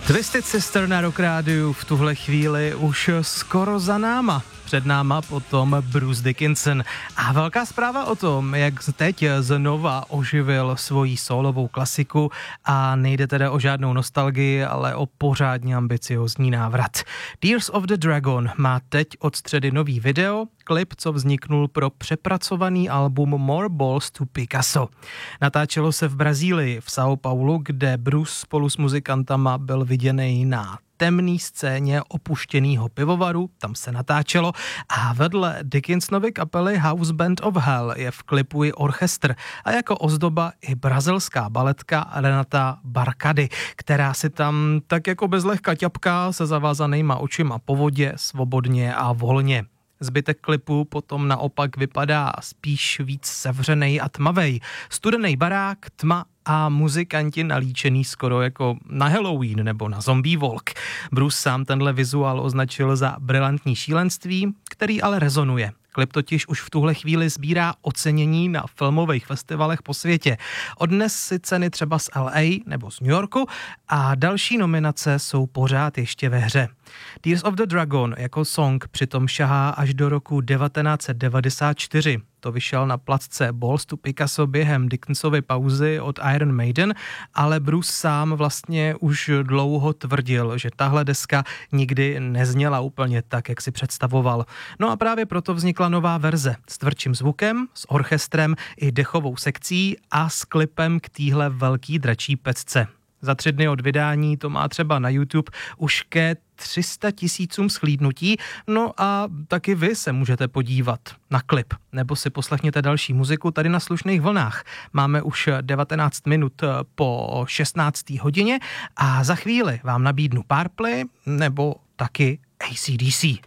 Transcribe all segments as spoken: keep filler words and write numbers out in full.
Twisted Sister na Rock Rádiu v tuhle chvíli už skoro za náma. Před náma potom Bruce Dickinson. A velká zpráva o tom, jak teď znova oživil svoji solovou klasiku a nejde teda o žádnou nostalgii, ale o pořádně ambiciozní návrat. Tears of the Dragon má teď od středy nový video, klip, co vzniknul pro přepracovaný album More Balls to Picasso. Natáčelo se v Brazílii, v São Paulo, kde Bruce spolu s muzikantama byl viděný na temný scéně opuštěnýho pivovaru, tam se natáčelo a vedle Dickinsonovy kapely House Band of Hell je v klipu i orchestr a jako ozdoba i brazilská baletka Renata Barcady, která si tam tak jako bezlehka ťapká se zavázanýma očima po vodě, svobodně a volně. Zbytek klipu potom naopak vypadá spíš víc sevřenej a tmavej. Studený barák, tma a muzikanti nalíčený skoro jako na Halloween nebo na zombie walk. Bruce sám tenhle vizuál označil za brilantní šílenství, který ale rezonuje. Klip totiž už v tuhle chvíli sbírá ocenění na filmových festivalech po světě. Odnes si ceny třeba z L A nebo z New Yorku a další nominace jsou pořád ještě ve hře. Tears of the Dragon jako song přitom šahá až do roku devatenáct set devadesát čtyři. To vyšel na placce Balls to Picasso během Dickinsovy pauzy od Iron Maiden, ale Bruce sám vlastně už dlouho tvrdil, že tahle deska nikdy nezněla úplně tak, jak si představoval. No a právě proto vznikla nová verze s tvrdším zvukem, s orchestrem i dechovou sekcí a s klipem k téhle velký dračí pecce. Za tři dny od vydání to má třeba na YouTube už ke tři sta tisícům shlídnutí, no a taky vy se můžete podívat na klip, nebo si poslechněte další muziku tady na slušných vlnách. Máme už devatenáct minut po šestnácté hodině a za chvíli vám nabídnu Purple nebo taky A C D C.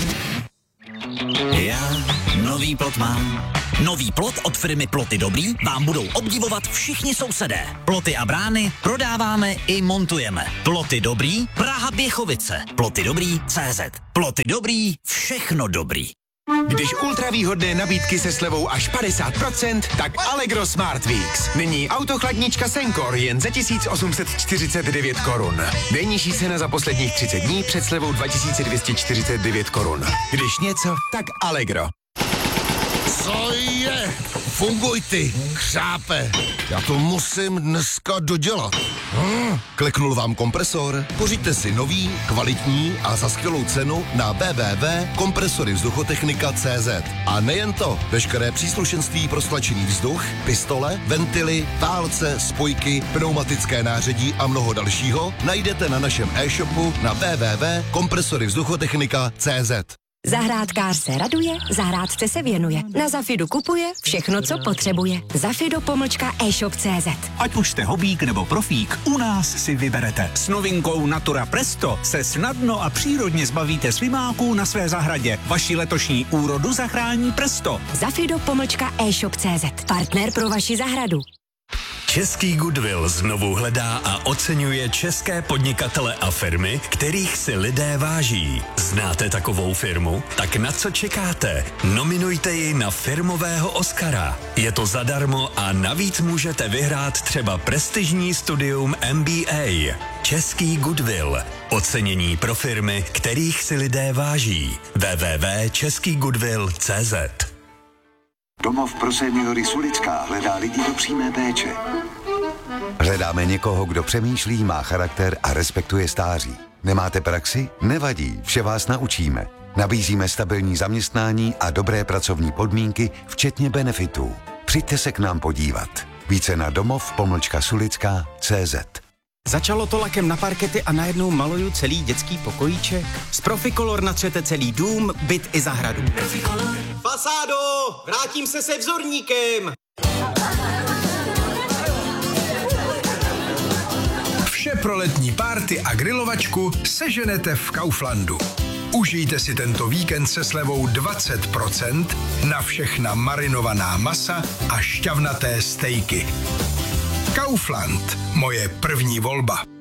Já nový plot mám. Nový plot od firmy Ploty Dobrý vám budou obdivovat všichni sousedé. Ploty a brány prodáváme i montujeme. Ploty Dobrý, Praha Běchovice. Ploty Dobrý C Z. Ploty Dobrý, všechno dobrý. Když ultravýhodné nabídky se slevou až padesát procent, tak Allegro Smart Weeks. Nyní autochladnička Sencor jen za tisíc osm set čtyřicet devět korun. Nejnižší cena za posledních třicet dní před slevou dva tisíce dvě stě čtyřicet devět korun. Když něco, tak Allegro. Co je? Funguj ty, chřápe. Já to musím dneska dodělat. Hmm. Kliknul vám kompresor? Pořiďte si nový, kvalitní a za skvělou cenu na w w w tečka kompresory vzduchotechnika tečka c z. A nejen to, veškeré příslušenství pro stlačený vzduch, pistole, ventily, válce, spojky, pneumatické nářadí a mnoho dalšího najdete na našem e-shopu na w w w tečka kompresory vzduchotechnika tečka c z. Zahrádkář se raduje, zahrádce se věnuje. Na Zafidu kupuje všechno, co potřebuje. Zafido pomlčka e-shop tečka c z. Ať už jste hobík nebo profík, u nás si vyberete. S novinkou Natura Presto se snadno a přírodně zbavíte slimáků na své zahradě. Vaši letošní úrodu zachrání Presto. Zafido pomlčka e-shop tečka c z. Partner pro vaši zahradu. Český Goodwill znovu hledá a oceňuje české podnikatele a firmy, kterých si lidé váží. Znáte takovou firmu? Tak na co čekáte? Nominujte ji na firmového Oscara. Je to zadarmo a navíc můžete vyhrát třeba prestižní studium M B A. Český Goodwill. Ocenění pro firmy, kterých si lidé váží. w w w tečka český goodwill tečka c z. Domov pro seniory Sulická hledá lidi do přímé péče. Hledáme někoho, kdo přemýšlí, má charakter a respektuje stáří. Nemáte praxi? Nevadí, vše vás naučíme. Nabízíme stabilní zaměstnání a dobré pracovní podmínky, včetně benefitů. Přijďte se k nám podívat. Více na domov pomlčka sulická tečka c z. Začalo to lakem na parkety a najednou maluju celý dětský pokojíček. Z Proficolor natřete celý dům, byt i zahradu. Fasádo, vrátím se se vzorníkem. Vše pro letní párty a grilovačku seženete v Kauflandu. Užijte si tento víkend se slevou dvacet procent na všechna marinovaná masa a šťavnaté stejky. Kaufland, moje první volba.